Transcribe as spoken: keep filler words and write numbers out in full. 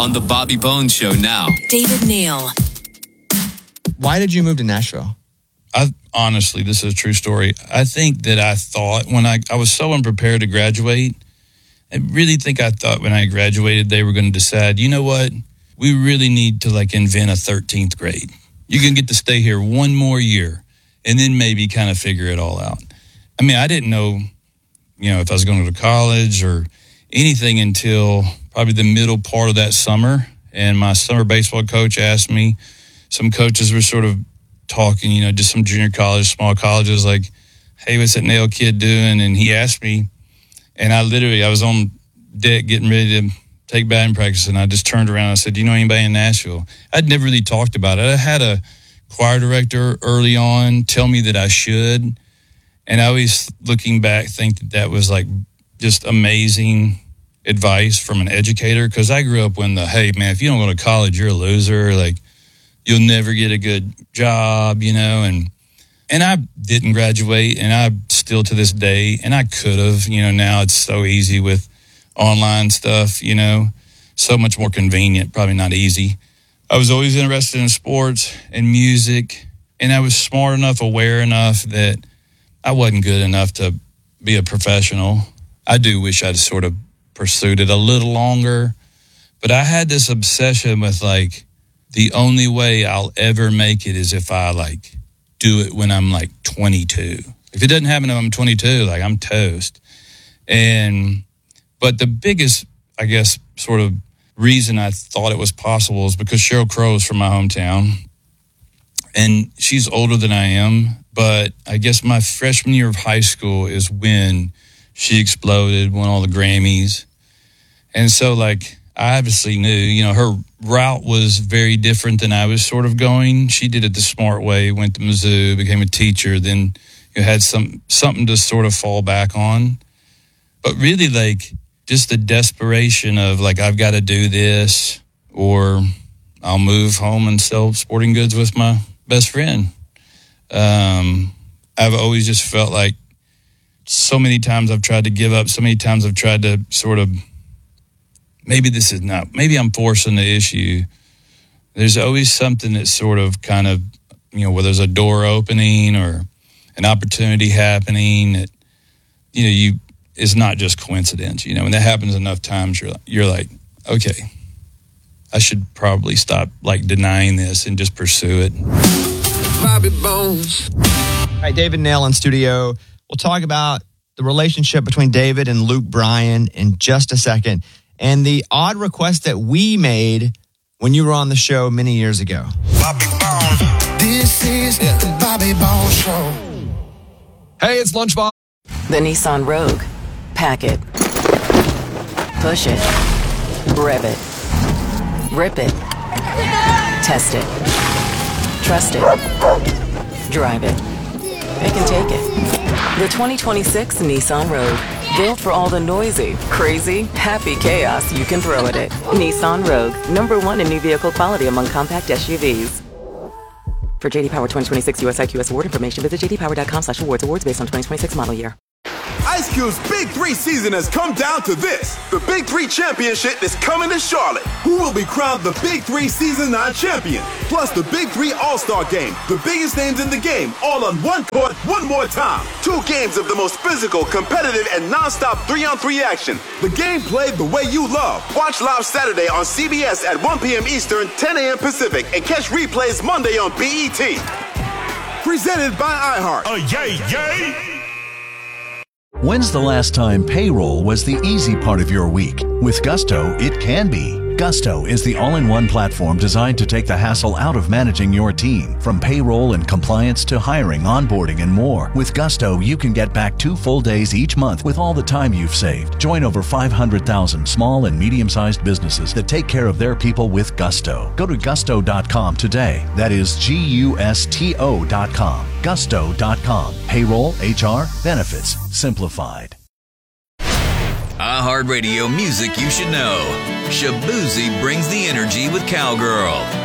on The Bobby Bones Show now. David Neal. Why did you move to Nashville? I honestly, this is a true story. I think that I thought when I, I was so unprepared to graduate, I really think I thought when I graduated, they were going to decide, you know what? We really need to like invent a thirteenth grade. You can get to stay here one more year and then maybe kind of figure it all out. I mean, I didn't know, you know, if I was going to go to college or anything until probably the middle part of that summer. And my summer baseball coach asked me, some coaches were sort of talking, you know, just some junior college, small colleges, like, hey, what's that Nail kid doing? And he asked me, and I literally, I was on deck getting ready to take batting practice, and I just turned around and I said, do you know anybody in Nashville? I'd never really talked about it. I had a choir director early on tell me that I should, and I always, looking back, think that that was like just amazing advice from an educator, because I grew up when the, hey, man, if you don't go to college, you're a loser, like, you'll never get a good job, you know, and and I didn't graduate, and I still to this day, and I could have, you know, now it's so easy with online stuff, you know, so much more convenient, probably not easy. I was always interested in sports and music, and I was smart enough, aware enough that I wasn't good enough to be a professional. I do wish I'd sort of pursued it a little longer, but I had this obsession with like, the only way I'll ever make it is if I like do it when I'm like twenty-two. If it doesn't happen when I'm twenty-two, like I'm toast. And, but the biggest, I guess, sort of reason I thought it was possible is because Sheryl Crow is from my hometown, and she's older than I am. But I guess my freshman year of high school is when she exploded, won all the Grammys. And so like, I obviously knew, you know, her route was very different than I was sort of going. She did it the smart way, went to Mizzou, became a teacher, then you know, had some something to sort of fall back on. But really, like, just the desperation of, like, I've got to do this, or I'll move home and sell sporting goods with my best friend. Um, I've always just felt like so many times I've tried to give up, so many times I've tried to sort of, maybe this is not, maybe I'm forcing the issue. There's always something that's sort of kind of, you know, where there's a door opening or an opportunity happening that, you know, you, it's not just coincidence, you know, and that happens enough times, you're, you're like, okay, I should probably stop like denying this and just pursue it. Bobby Bones. All right, David Neal in studio. We'll talk about the relationship between David and Luke Bryan in just a second, and the odd request that we made when you were on the show many years ago. Bobby Bones. This is yeah. the Bobby Bones Show. Hey, it's Lunchbox. The Nissan Rogue. Pack it. Push it. Rev it. Rip it. Test it. Trust it. Drive it. Pick and take it. The twenty twenty-six Nissan Rogue. Built for all the noisy, crazy, happy chaos you can throw at it. Nissan Rogue. Number one in new vehicle quality among compact S U Vs. For J D Power twenty twenty-six U S I Q S award information, visit j d power dot com slash awards. Awards based on twenty twenty-six model year. Ice Cube's Big Three season has come down to this. The Big Three Championship is coming to Charlotte. Who will be crowned the Big Three Season nine champion? Plus the Big Three All-Star Game. The biggest names in the game, all on one court, one more time. Two games of the most physical, competitive, and non-stop three-on-three action. The game played the way you love. Watch live Saturday on C B S at one p.m. Eastern, ten a.m. Pacific, and catch replays Monday on B E T. Presented by iHeart. Oh, yay, yay! When's the last time payroll was the easy part of your week? With Gusto, it can be. Gusto is the all-in-one platform designed to take the hassle out of managing your team. From payroll and compliance to hiring, onboarding, and more. With Gusto, you can get back two full days each month with all the time you've saved. Join over five hundred thousand small and medium-sized businesses that take care of their people with Gusto. Go to gusto dot com today. That is G U S T O dot com. gusto dot com. Payroll, H R, benefits, simplified. iHeartRadio music you should know. Shabuzi brings the energy with Cowgirl.